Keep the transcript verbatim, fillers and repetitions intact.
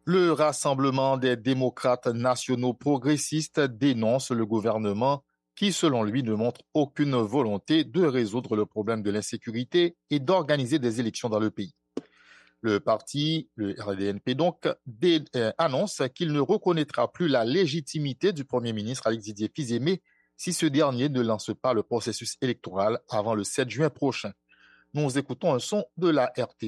Le Rassemblement des démocrates nationaux progressistes dénonce le gouvernement qui, selon lui, ne montre aucune volonté de résoudre le problème de l'insécurité et d'organiser des élections dans le pays. Le parti, le R D N P donc, dé- euh, annonce qu'il ne reconnaîtra plus la légitimité du Premier ministre Alex Didier Fizemé si ce dernier ne lance pas le processus électoral avant le sept juin prochain. Nous écoutons un son de la R T.